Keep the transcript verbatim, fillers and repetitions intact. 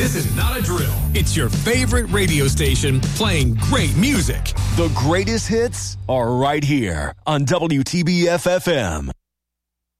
This is not a drill. It's your favorite radio station playing great music. The greatest hits are right here on W T B F F M.